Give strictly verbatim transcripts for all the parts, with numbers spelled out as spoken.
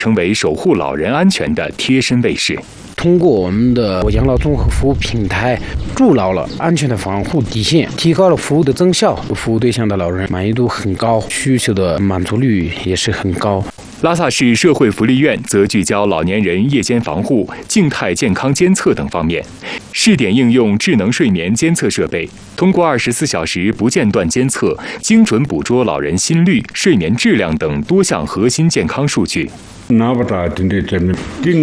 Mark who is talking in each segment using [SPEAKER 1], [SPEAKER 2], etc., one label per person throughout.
[SPEAKER 1] 成为守护老人安全的贴身卫士。
[SPEAKER 2] 通过我们的养老综合服务平台，筑牢了安全的防护底线，提高了服务的增效，服务对象的老人满意度很高，需求的满足率也是很高。
[SPEAKER 1] 拉萨市社会福利院则聚焦老年人夜间防护、静态健康监测等方面，试点应用智能睡眠监测设备，通过二十四小时不间断监测，精准捕捉老人心率、睡眠质量等多项核心健康数据。
[SPEAKER 3] 나보다 근데 좀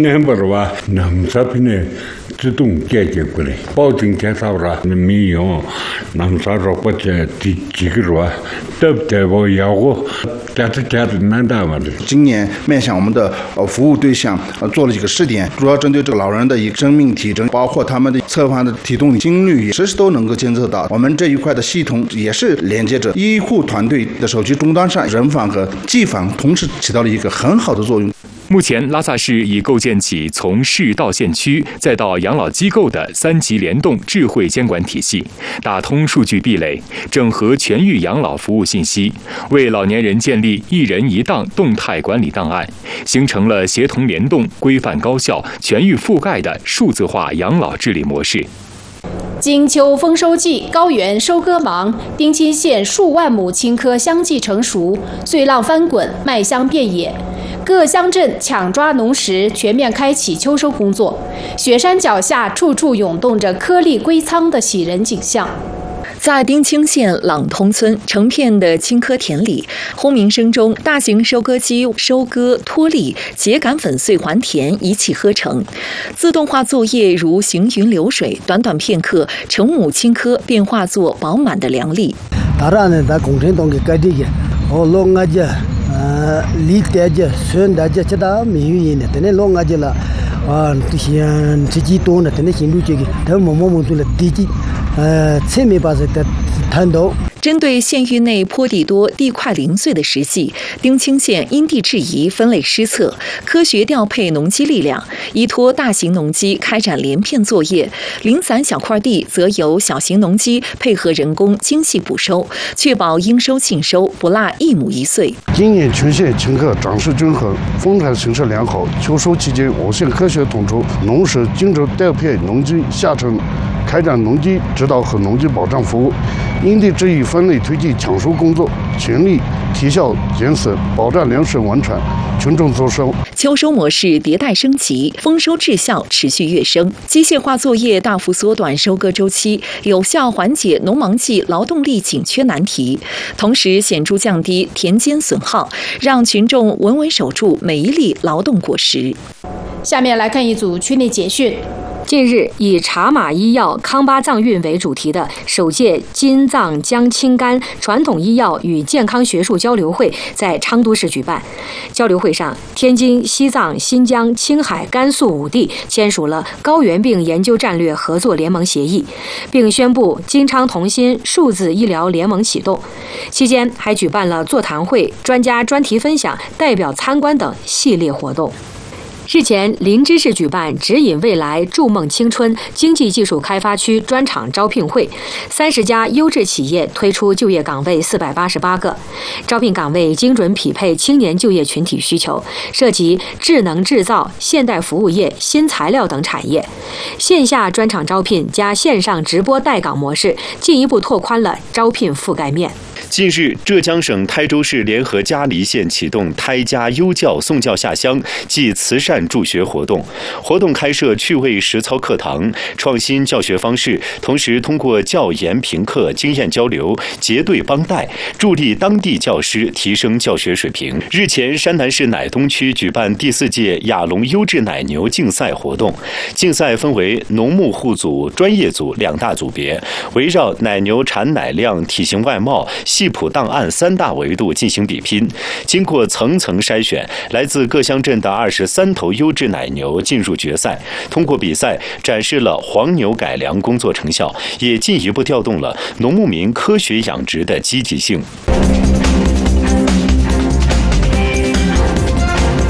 [SPEAKER 3] 띵내버와 남사피네自动解决过来，保证检查了没有，南沙说或者第几个说，对不对？我要我，但是这是难打嘛的。
[SPEAKER 4] 今年面向我们的呃服务对象，呃做了几个试点，主要针对这个老人的一个生命体征，包括他们的侧方的体动心率，实时都能够监测到。我们这一块的系统也是连接着医护团队的手机终端上，人防和技防同时起到了一个很好的作用。
[SPEAKER 1] 目前，拉萨市已构建起从市到县区再到养老机构的三级联动智慧监管体系，打通数据壁垒，整合全域养老服务信息，为老年人建立一人一档动态管理档案，形成了协同联动、规范高效、全域覆盖的数字化养老治理模式。
[SPEAKER 5] 金秋丰收季，高原收割忙，丁钦县数万亩青稞相继成熟，碎浪翻滚，麦香遍野。各乡镇抢抓农时，全面开启秋收工作。雪山脚下，处处涌动着颗粒归仓的喜人景象。
[SPEAKER 6] 在丁钦县朗通村成片的青稞田里，轰鸣声中，大型收割机收割、脱粒、秸秆粉碎还田一气呵成，自动化作业如行云流水，短短片刻，成亩青稞便化作饱满的粮粒。
[SPEAKER 7] 当然呢，在工程中给改这个，哦，弄啊这，呃，离代这，顺代这，这他没有人的，等那弄啊这了，啊，这些自己多呢，等那行路这个，他们默默做了地基。呃，侧面把这个探头。
[SPEAKER 6] 针对县域内坡地多、地块零碎的实际，丁钦县因地制宜分类施策，科学调配农机力量，依托大型农机开展连片作业，零散小块地则由小型农机配合人工精细捕收，确保应收尽收，不落一亩一穗。
[SPEAKER 8] 今年全县青稞长势均衡，丰产形势良好。秋收期间，我县科学统筹农社经轴调配农机下沉，开展农机指导和农机保障服务，因地制宜分类推进抢收工作，全力提效减损，保障粮食稳产，群众丰收。
[SPEAKER 6] 秋收模式迭代升级，丰收质效持续跃升，机械化作业大幅缩短收割周期，有效缓解农忙季劳动力紧缺难题，同时显著降低田间损耗，让群众稳稳守住每一粒劳动果实。
[SPEAKER 5] 下面来看一组区内简讯。
[SPEAKER 9] 近日，以茶马医药、康巴藏运为主题的首届金藏江青甘传统医药与健康学术交流会在昌都市举办。交流会上，天津、西藏、新疆、青海、甘肃五地签署了高原病研究战略合作联盟协议，并宣布金昌同心数字医疗联盟启动。期间还举办了座谈会、专家专题分享、代表参观等系列活动。日前，林芝市举办“指引未来，筑梦青春”经济技术开发区专场招聘会，三十家优质企业推出就业岗位四百八十八个，招聘岗位精准匹配青年就业群体需求，涉及智能制造、现代服务业、新材料等产业。线下专场招聘加线上直播带岗模式，进一步拓宽了招聘覆盖面。
[SPEAKER 10] 近日，浙江省台州市联合嘉黎县启动胎家优教送教下乡暨慈善助学活动，活动开设趣味实操课堂，创新教学方式，同时通过教研评课、经验交流、结对帮带，助力当地教师提升教学水平。日前，山南市乃东区举办第四届亚龙优质奶牛竞赛活动，竞赛分为农牧户组、专业组两大组别，围绕奶牛产奶量、体型外貌、系谱档案三大维度进行比拼。经过层层筛选，来自各乡镇的二十三头优质奶牛进入决赛。通过比赛，展示了黄牛改良工作成效，也进一步调动了农牧民科学养殖的积极性。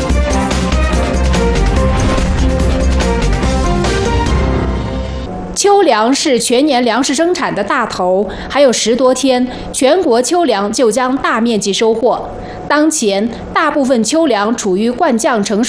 [SPEAKER 5] 秋秋粮是全年粮食生产的大头，还有十多天，全国秋粮就将大面积收获。当前，大部分秋粮处于灌浆成熟。